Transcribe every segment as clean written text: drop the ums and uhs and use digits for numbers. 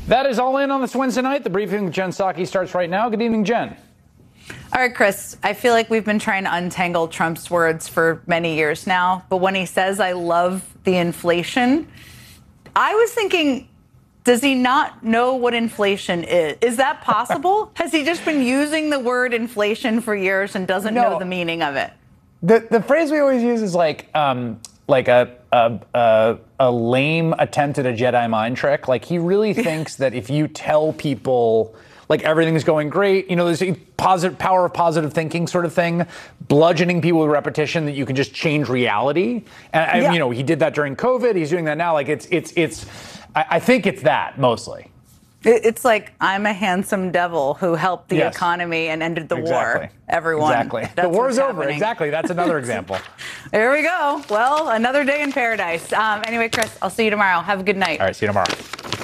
That is all in on this Wednesday night. The briefing with Jen Psaki starts right now. Good evening, Jen. All right, Chris, I feel like we've been trying to untangle Trump's words for many years now. But when he says, I love the inflation, I was thinking, does he not know what inflation is? Is that possible? Has he just been using the word inflation for years and doesn't know the meaning of it? The phrase we always use is like a lame attempt at a Jedi mind trick. Like, he really thinks that if you tell people like everything's going great, there's a positive power of positive thinking sort of thing, bludgeoning people with repetition, that you can just change reality. And he did that during COVID. He's doing that now. Like I think it's that mostly. It's like, I'm a handsome devil who helped the economy and ended the war. Everyone. Exactly. The war's over. Exactly. That's another example. There we go. Well, another day in paradise. Anyway, Chris, I'll see you tomorrow. Have a good night. All right. See you tomorrow.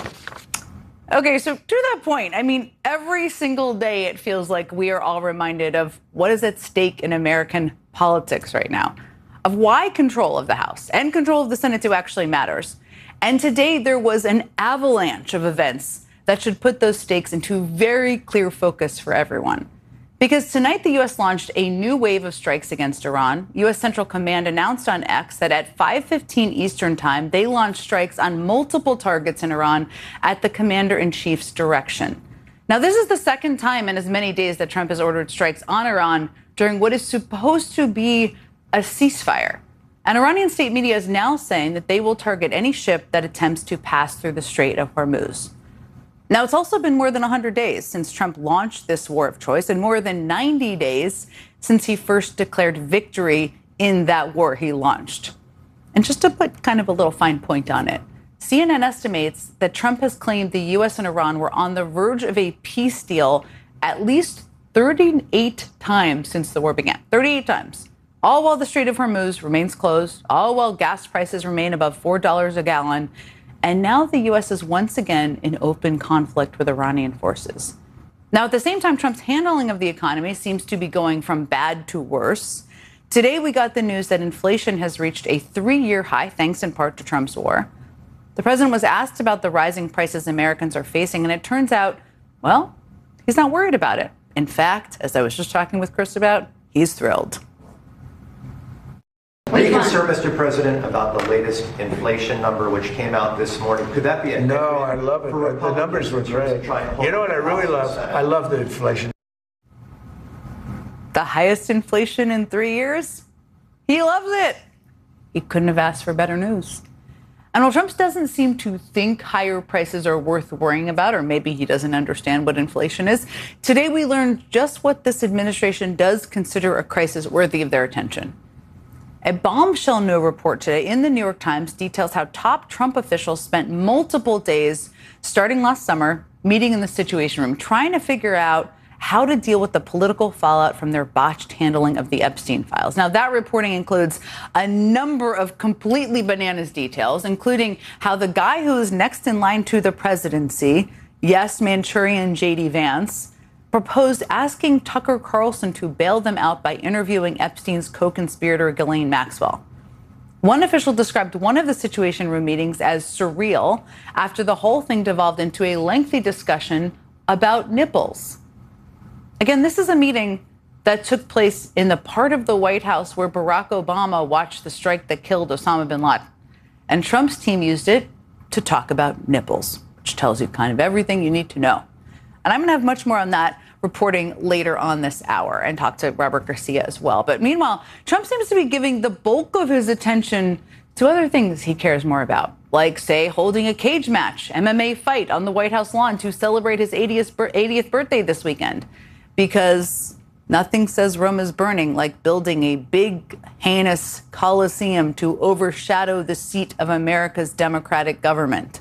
Okay, so to that point, I mean, every single day it feels like we are all reminded of what is at stake in American politics right now, of why control of the House and control of the Senate too actually matters. And today there was an avalanche of events that should put those stakes into very clear focus for everyone. Because tonight the U.S. launched a new wave of strikes against Iran. U.S. Central Command announced on X that at 5:15 Eastern time, they launched strikes on multiple targets in Iran at the commander-in-chief's direction. Now, this is the second time in as many days that Trump has ordered strikes on Iran during what is supposed to be a ceasefire. And Iranian state media is now saying that they will target any ship that attempts to pass through the Strait of Hormuz. Now, it's also been more than 100 days since Trump launched this war of choice, and more than 90 days since he first declared victory in that war he launched. And just to put kind of a little fine point on it, CNN estimates that Trump has claimed the U.S. and Iran were on the verge of a peace deal at least 38 times since the war began. 38 times. All while the Strait of Hormuz remains closed, all while gas prices remain above $4 a gallon. And now the U.S. is once again in open conflict with Iranian forces. Now, at the same time, Trump's handling of the economy seems to be going from bad to worse. Today, we got the news that inflation has reached a 3-year high, thanks in part to Trump's war. The president was asked about the rising prices Americans are facing, and it turns out, well, he's not worried about it. In fact, as I was just talking with Chris about, he's thrilled. Are you concerned, Mr. President, about the latest inflation number which came out this morning? Could that be a No, I love it. The numbers were great. You know what I really love? I love the inflation. The highest inflation in 3 years? He loves it. He couldn't have asked for better news. And while Trump doesn't seem to think higher prices are worth worrying about, or maybe he doesn't understand what inflation is, today we learned just what this administration does consider a crisis worthy of their attention. A bombshell new report today in the New York Times details how top Trump officials spent multiple days starting last summer meeting in the Situation Room, trying to figure out how to deal with the political fallout from their botched handling of the Epstein files. Now, that reporting includes a number of completely bananas details, including how the guy who is next in line to the presidency, yes, Manchurian J.D. Vance, proposed asking Tucker Carlson to bail them out by interviewing Epstein's co-conspirator Ghislaine Maxwell. One official described one of the Situation Room meetings as surreal after the whole thing devolved into a lengthy discussion about nipples. Again, this is a meeting that took place in the part of the White House where Barack Obama watched the strike that killed Osama bin Laden. And Trump's team used it to talk about nipples, which tells you kind of everything you need to know. And I'm going to have much more on that reporting later on this hour and talk to Robert Garcia as well. But meanwhile, Trump seems to be giving the bulk of his attention to other things he cares more about, like, say, holding a cage match, MMA fight on the White House lawn to celebrate his 80th birthday this weekend. Because nothing says Rome is burning like building a big, heinous coliseum to overshadow the seat of America's democratic government.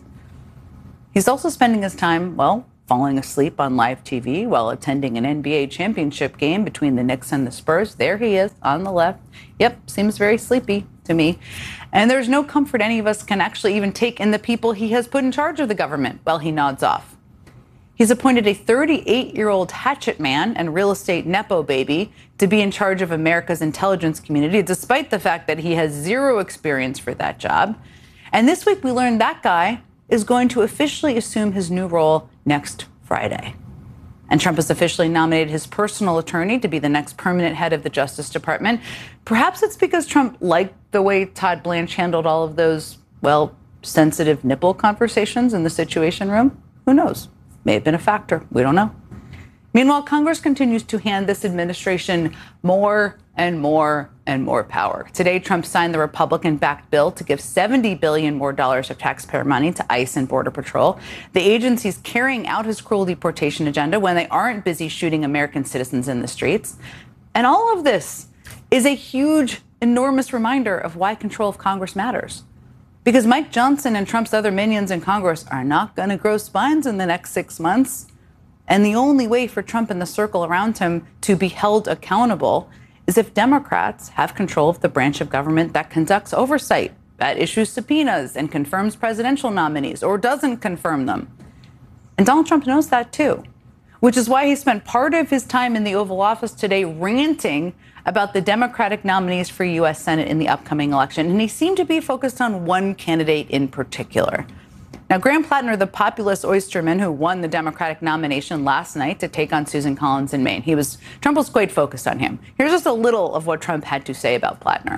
He's also spending his time, well, falling asleep on live TV while attending an NBA championship game between the Knicks and the Spurs. There he is on the left. Yep, seems very sleepy to me. And there's no comfort any of us can actually even take in the people he has put in charge of the government while he nods off. He's appointed a 38-year-old hatchet man and real estate Nepo baby to be in charge of America's intelligence community, despite the fact that he has zero experience for that job. And this week we learned that guy is going to officially assume his new role next Friday. And Trump has officially nominated his personal attorney to be the next permanent head of the Justice Department. Perhaps it's because Trump liked the way Todd Blanche handled all of those, well, sensitive nipple conversations in the Situation Room. Who knows? May have been a factor. We don't know. Meanwhile, Congress continues to hand this administration more and more and more power. Today, Trump signed the Republican-backed bill to give $70 billion more of taxpayer money to ICE and Border Patrol. The agency's carrying out his cruel deportation agenda when they aren't busy shooting American citizens in the streets. And all of this is a huge, enormous reminder of why control of Congress matters. Because Mike Johnson and Trump's other minions in Congress are not going to grow spines in the next 6 months. And the only way for Trump and the circle around him to be held accountable is if Democrats have control of the branch of government that conducts oversight, that issues subpoenas and confirms presidential nominees or doesn't confirm them. And Donald Trump knows that too, which is why he spent part of his time in the Oval Office today ranting about the Democratic nominees for U.S. Senate in the upcoming election. And he seemed to be focused on one candidate in particular. Now, Graham Plattner, the populist oysterman who won the Democratic nomination last night to take on Susan Collins in Maine, Trump was quite focused on him. Here's just a little of what Trump had to say about Plattner.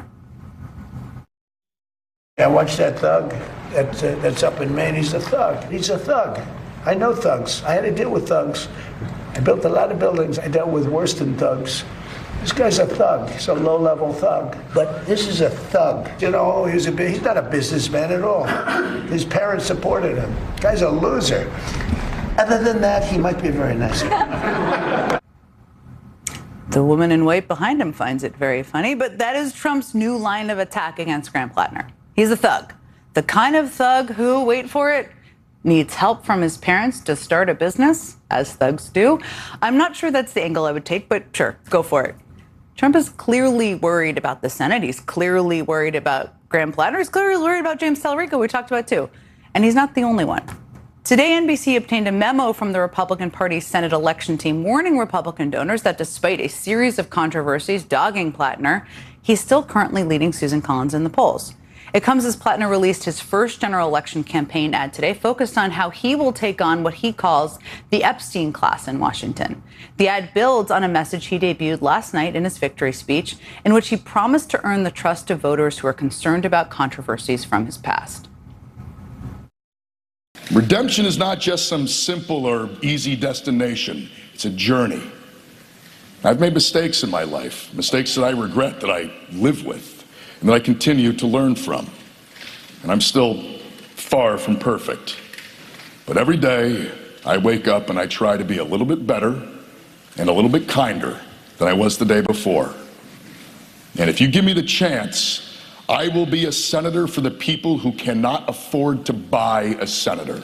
I watched that thug that's up in Maine. He's a thug. He's a thug. I know thugs. I had to deal with thugs. I built a lot of buildings. I dealt with worse than thugs. This guy's a thug. He's a low-level thug. But this is a thug. You know, he's not a businessman at all. His parents supported him. Guy's a loser. Other than that, he might be very nice. The woman in white behind him finds it very funny, but that is Trump's new line of attack against Graham Plattner. He's a thug. The kind of thug who, wait for it, needs help from his parents to start a business, as thugs do. I'm not sure that's the angle I would take, but sure, go for it. Trump is clearly worried about the Senate. He's clearly worried about Graham Plattner. He's clearly worried about James Talarico, we talked about too. And he's not the only one. Today, NBC obtained a memo from the Republican Party's Senate election team warning Republican donors that despite a series of controversies dogging Plattner, he's still currently leading Susan Collins in the polls. It comes as Plattner released his first general election campaign ad today, focused on how he will take on what he calls the Epstein class in Washington. The ad builds on a message he debuted last night in his victory speech, in which he promised to earn the trust of voters who are concerned about controversies from his past. Redemption is not just some simple or easy destination. It's a journey. I've made mistakes in my life, mistakes that I regret, that I live with, and that I continue to learn from. And I'm still far from perfect. But every day I wake up and I try to be a little bit better and a little bit kinder than I was the day before. And if you give me the chance, I will be a senator for the people who cannot afford to buy a senator.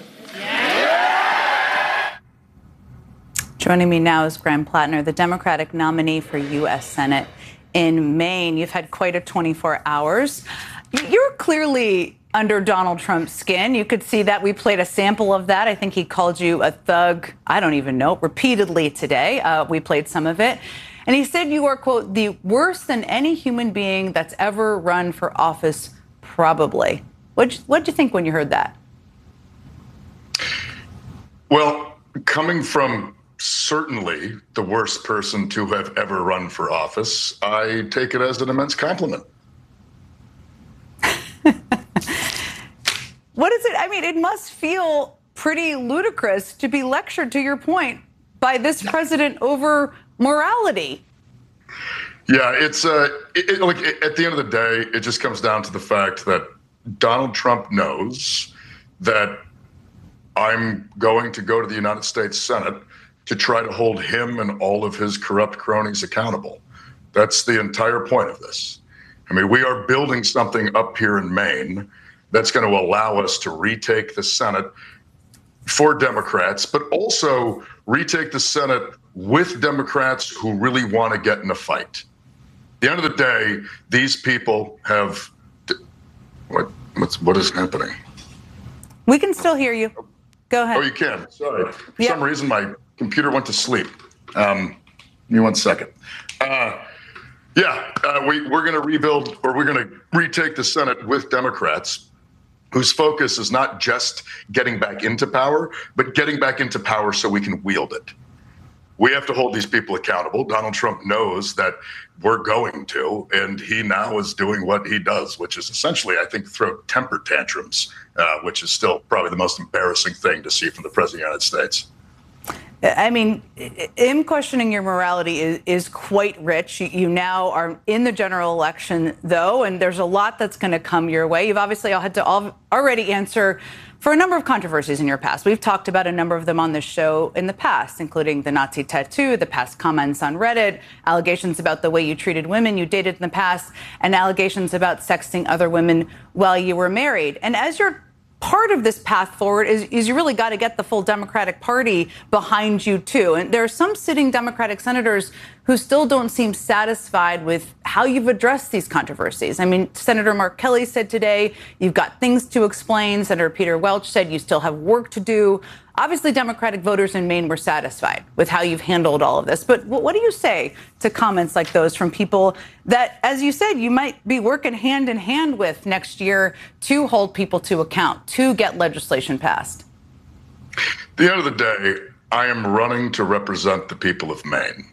Joining me now is Graham Plattner, the Democratic nominee for U.S. Senate in Maine. You've had quite a 24 hours. You're clearly under Donald Trump's skin. You could see that. We played a sample of that. I think he called you a thug, I don't even know, repeatedly today. We played some of it. And he said you are, quote, the worst than any human being that's ever run for office, probably. What'd you think when you heard that? Well, coming from certainly the worst person to have ever run for office, I take it as an immense compliment. What is it? I mean, it must feel pretty ludicrous to be lectured, to your point, by this president over morality. Yeah, it's like at the end of the day, it just comes down to the fact that Donald Trump knows that I'm going to go to the United States Senate to try to hold him and all of his corrupt cronies accountable. That's the entire point of this. I mean, we are building something up here in Maine that's going to allow us to retake the Senate for Democrats, but also retake the Senate with Democrats who really want to get in a fight. At the end of the day, these people have... What is happening? We can still hear you. Go ahead. Oh, you can. Sorry. For some reason, my computer went to sleep. Give me 1 second. We're going to rebuild, or we're going to retake the Senate with Democrats. whose focus is not just getting back into power, but getting back into power so we can wield it. We have to hold these people accountable. Donald Trump knows that we're going to, and he now is doing what he does, which is essentially, I think, throw temper tantrums, which is still probably the most embarrassing thing to see from the President of the United States. I mean, him questioning your morality is quite rich. You now are in the general election, though, and there's a lot that's going to come your way. You've obviously had to already answer for a number of controversies in your past. We've talked about a number of them on this show in the past, including the Nazi tattoo, the past comments on Reddit, allegations about the way you treated women you dated in the past, and allegations about sexting other women while you were married. And as you're part of this path forward is you really got to get the full Democratic Party behind you, too. And there are some sitting Democratic senators who still don't seem satisfied with how you've addressed these controversies. I mean, Senator Mark Kelly said today, you've got things to explain. Senator Peter Welch said you still have work to do. Obviously, Democratic voters in Maine were satisfied with how you've handled all of this. But what do you say to comments like those from people that, as you said, you might be working hand in hand with next year to hold people to account, to get legislation passed? At the end of the day, I am running to represent the people of Maine.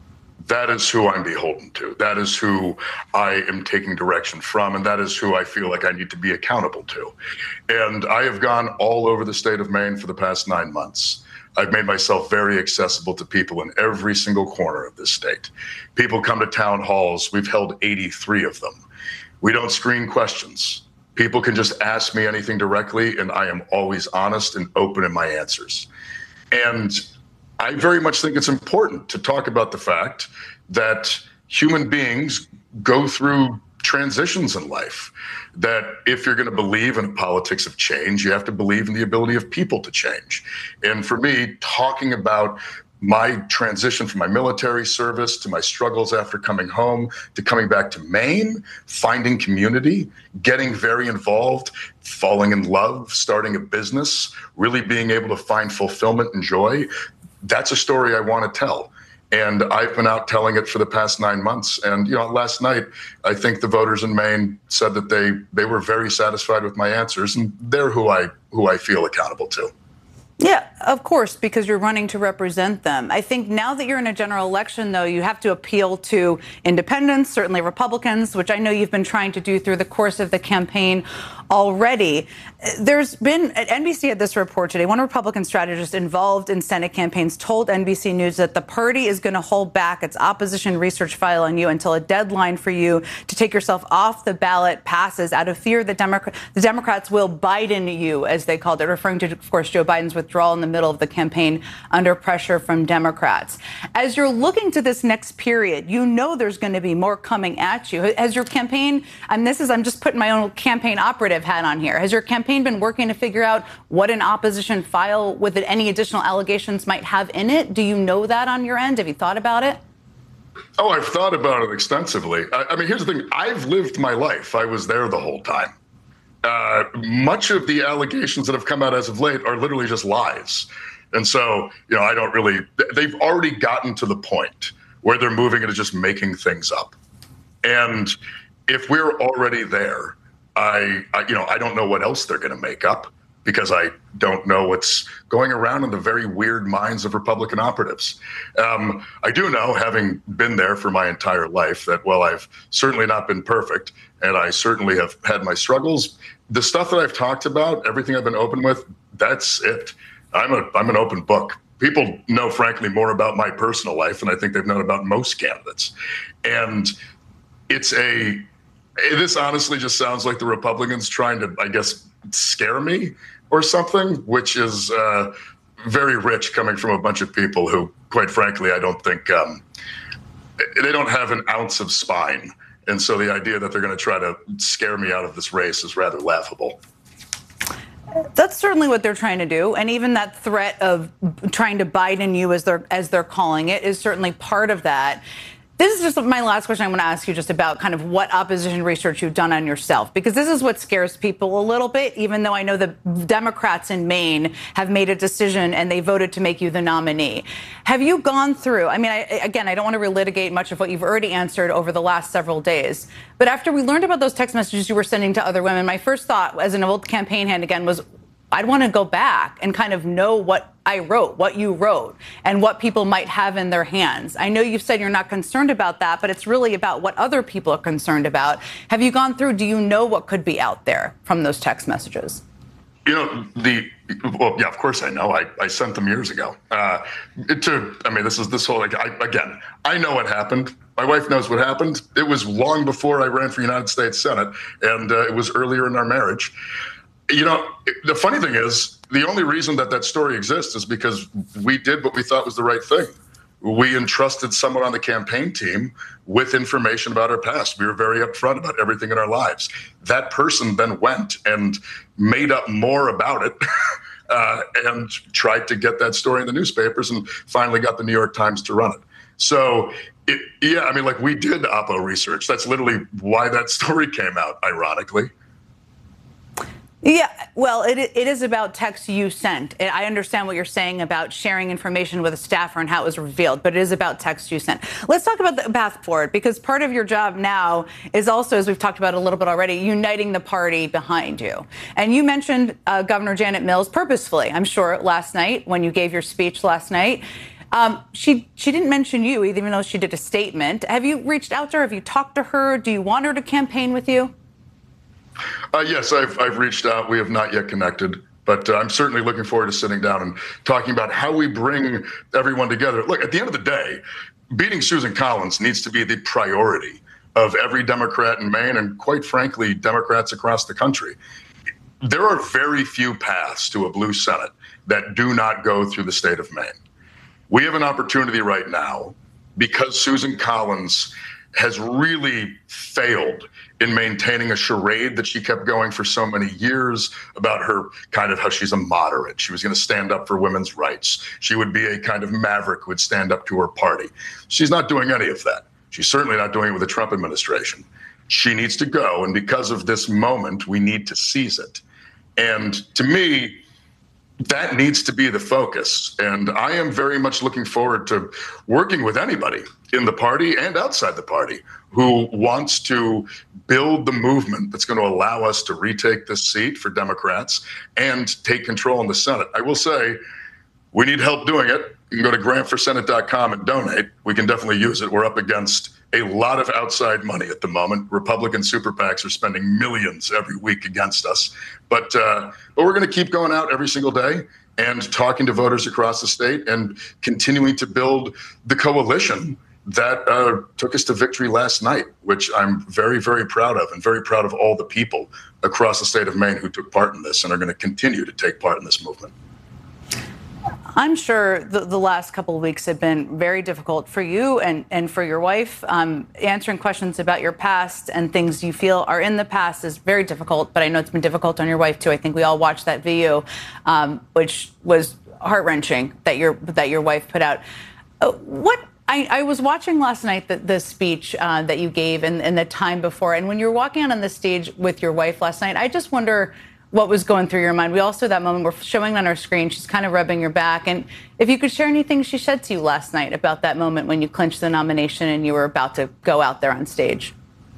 That is who I'm beholden to. That is who I am taking direction from, and that is who I feel like I need to be accountable to. And I have gone all over the state of Maine for the past 9 months. I've made myself very accessible to people in every single corner of this state. People come to town halls. We've held 83 of them. We don't screen questions. People can just ask me anything directly, and I am always honest and open in my answers. And I very much think it's important to talk about the fact that human beings go through transitions in life, that if you're going to believe in a politics of change, you have to believe in the ability of people to change. And for me, talking about my transition from my military service to my struggles after coming home to coming back to Maine, finding community, getting very involved, falling in love, starting a business, really being able to find fulfillment and joy, that's a story I want to tell. And I've been out telling it for the past 9 months. And, last night, I think the voters in Maine said that they were very satisfied with my answers, and they're who I feel accountable to. Yeah, of course, because you're running to represent them. I think now that you're in a general election, though, you have to appeal to independents, certainly Republicans, which I know you've been trying to do through the course of the campaign already. There's been, NBC had this report today, one Republican strategist involved in Senate campaigns told NBC News that the party is going to hold back its opposition research file on you until a deadline for you to take yourself off the ballot passes out of fear that the Democrats will Biden you, as they called it, referring to, of course, Joe Biden's withdrawal in the middle of the campaign under pressure from Democrats. As you're looking to this next period, you know there's going to be more coming at you. Has your campaign, and I'm just putting my own campaign operative hat on here, has your campaign been working to figure out what an opposition file with any additional allegations might have in it? Do you know that on your end? Have you thought about it? Oh, I've thought about it extensively. I mean, here's the thing. I've lived my life. I was there the whole time. Much of the allegations that have come out as of late are literally just lies. And so, I don't really, they've already gotten to the point where they're moving into just making things up. And if we're already there, I don't know what else they're going to make up, because I don't know what's going around in the very weird minds of Republican operatives. I do know, having been there for my entire life, that while I've certainly not been perfect, and I certainly have had my struggles, the stuff that I've talked about, everything I've been open with, that's it. I'm an open book. People know, frankly, more about my personal life than I think they've known about most candidates. And this honestly just sounds like the Republicans trying to, I guess, scare me or something, which is very rich coming from a bunch of people who, quite frankly, I don't think they don't have an ounce of spine. And so the idea that they're going to try to scare me out of this race is rather laughable. That's certainly what they're trying to do. And even that threat of trying to Biden you, as they're calling it, is certainly part of that. This is just my last question. I want to ask you just about kind of what opposition research you've done on yourself, because this is what scares people a little bit, even though I know the Democrats in Maine have made a decision and they voted to make you the nominee. Have you gone through, I mean, I don't want to relitigate much of what you've already answered over the last several days, but after we learned about those text messages you were sending to other women, my first thought as an old campaign hand again was, I'd want to go back and kind of know what I wrote, what you wrote, and what people might have in their hands. I know you've said you're not concerned about that, but it's really about what other people are concerned about. Have you gone through, do you know what could be out there from those text messages? Well, yeah, of course I know. I sent them years ago. I know what happened. My wife knows what happened. It was long before I ran for United States Senate, and it was earlier in our marriage. The funny thing is, the only reason that story exists is because we did what we thought was the right thing. We entrusted someone on the campaign team with information about our past. We were very upfront about everything in our lives. That person then went and made up more about it and tried to get that story in the newspapers and finally got the New York Times to run it. So, we did Oppo research. That's literally why that story came out, ironically. Yeah, well, it is about texts you sent. I understand what you're saying about sharing information with a staffer and how it was revealed, but it is about texts you sent. Let's talk about the path forward, because part of your job now is also, as we've talked about a little bit already, uniting the party behind you. And you mentioned Governor Janet Mills purposefully, I'm sure, last night when you gave your speech last night. She didn't mention you, even though she did a statement. Have you reached out to her? Have you talked to her? Do you want her to campaign with you? Yes, I've reached out. We have not yet connected, but I'm certainly looking forward to sitting down and talking about how we bring everyone together. Look, at the end of the day, beating Susan Collins needs to be the priority of every Democrat in Maine and, quite frankly, Democrats across the country. There are very few paths to a blue Senate that do not go through the state of Maine. We have an opportunity right now because Susan Collins has really failed in maintaining a charade that she kept going for so many years about her kind of how she's a moderate. She was going to stand up for women's rights. She would be a kind of maverick who would stand up to her party. She's not doing any of that. She's certainly not doing it with the Trump administration. She needs to go. And because of this moment, we need to seize it. And to me, that needs to be the focus. And I am very much looking forward to working with anybody in the party and outside the party who wants to build the movement that's going to allow us to retake this seat for Democrats and take control in the Senate. I will say, we need help doing it. You can go to grantforsenate.com and donate. We can definitely use it. We're up against a lot of outside money at the moment. Republican super PACs are spending millions every week against us. But we're going to keep going out every single day and talking to voters across the state and continuing to build the coalition that took us to victory last night, which I'm very, very proud of, and very proud of all the people across the state of Maine who took part in this and are going to continue to take part in this movement. I'm sure the last couple of weeks have been very difficult for you and for your wife. Answering questions about your past and things you feel are in the past is very difficult, but I know it's been difficult on your wife, too. I think we all watched that video, which was heart-wrenching that your wife put out. I was watching last night the speech that you gave and the time before, and when you were walking out on the stage with your wife last night, I just wonder what was going through your mind. We all saw that moment. We're showing on our screen. She's kind of rubbing your back. And if you could share anything she said to you last night about that moment when you clinched the nomination and you were about to go out there on stage.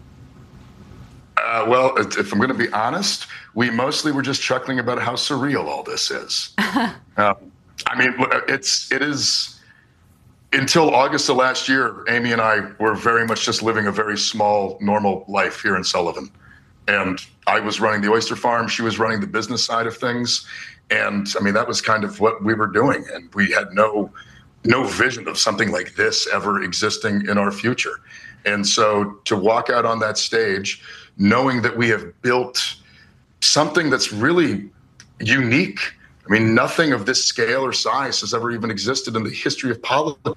Well, if I'm going to be honest, we mostly were just chuckling about how surreal all this is. I mean, it is. Until August of last year, Amy and I were very much just living a very small, normal life here in Sullivan. And I was running the oyster farm. She was running the business side of things. And I mean, that was kind of what we were doing. And we had no vision of something like this ever existing in our future. And so to walk out on that stage, knowing that we have built something that's really unique. I mean, nothing of this scale or size has ever even existed in the history of politics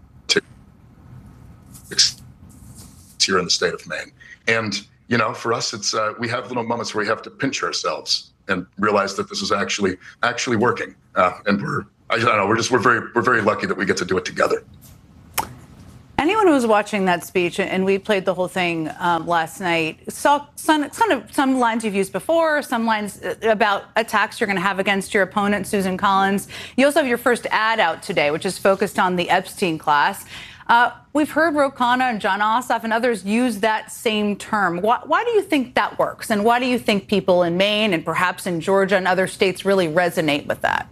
here in the state of Maine. And you know, for us, it's we have little moments where we have to pinch ourselves and realize that this is actually working. And we're very lucky that we get to do it together. Anyone who was watching that speech, and we played the whole thing last night, saw some lines you've used before, some lines about attacks you're going to have against your opponent, Susan Collins. You also have your first ad out today, which is focused on the Epstein class. We've heard Ro Khanna and Jon Ossoff and others use that same term. Why do you think that works? And why do you think people in Maine and perhaps in Georgia and other states really resonate with that?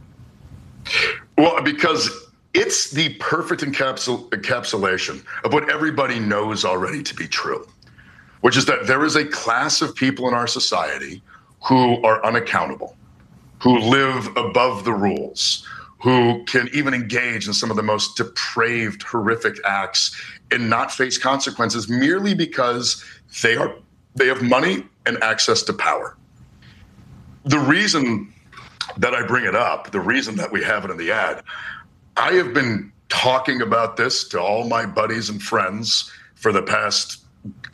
Well, because it's the perfect encapsulation of what everybody knows already to be true, which is that there is a class of people in our society who are unaccountable, who live above the rules, who can even engage in some of the most depraved, horrific acts and not face consequences merely because they have money and access to power. The reason that I bring it up, the reason that we have it in the ad, I have been talking about this to all my buddies and friends for the past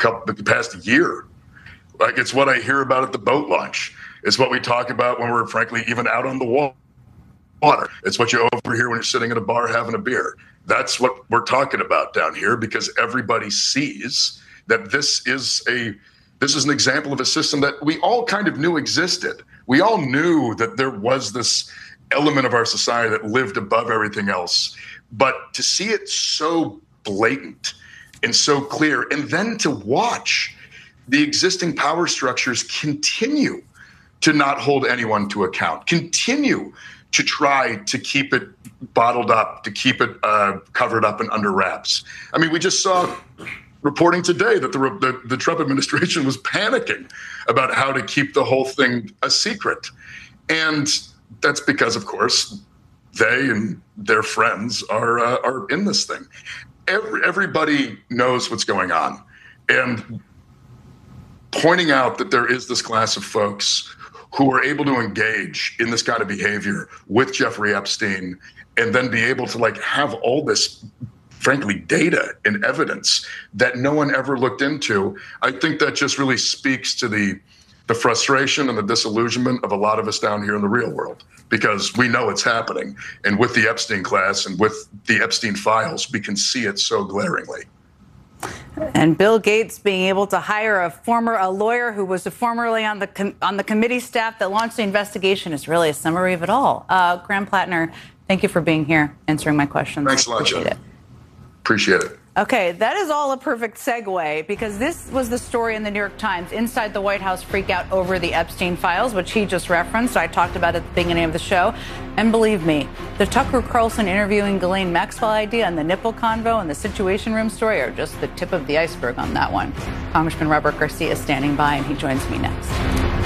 year. Like, it's what I hear about at the boat launch. It's what we talk about when we're frankly even out on the water. It's what you overhear when you're sitting at a bar having a beer. That's what we're talking about down here, because everybody sees that this is an example of a system that we all kind of knew existed. We all knew that there was this element of our society that lived above everything else. But to see it so blatant and so clear, and then to watch the existing power structures continue to not hold anyone to account, continue to try to keep it bottled up, to keep it covered up and under wraps. I mean, we just saw reporting today that the Trump administration was panicking about how to keep the whole thing a secret. And that's because, of course, they and their friends are in this thing. Everybody knows what's going on. And pointing out that there is this class of folks who are able to engage in this kind of behavior with Jeffrey Epstein and then be able to have all this, frankly, data and evidence that no one ever looked into. I think that just really speaks to the frustration and the disillusionment of a lot of us down here in the real world, because we know it's happening. And with the Epstein class and with the Epstein files, we can see it so glaringly. And Bill Gates being able to hire a lawyer who was formerly on the committee staff that launched the investigation is really a summary of it all. Graham Plattner, thank you for being here, answering my questions. Thanks a lot, Jen. Appreciate it. Okay, that is all a perfect segue, because this was the story in the New York Times. Inside the White House freak out over the Epstein files, which he just referenced. I talked about at the beginning of the show. And believe me, the Tucker Carlson interviewing Ghislaine Maxwell idea and the nipple convo and the Situation Room story are just the tip of the iceberg on that one. Congressman Robert Garcia is standing by, and he joins me next.